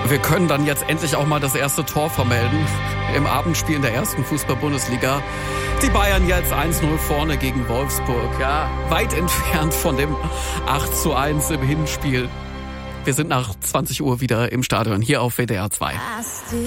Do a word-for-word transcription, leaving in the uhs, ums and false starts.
Wir können dann jetzt endlich auch mal das erste Tor vermelden im Abendspiel in der ersten Fußball-Bundesliga. Die Bayern jetzt eins null vorne gegen Wolfsburg. Ja, weit entfernt von dem acht zu eins im Hinspiel. Wir sind nach zwanzig Uhr wieder im Stadion hier auf W D R zwei.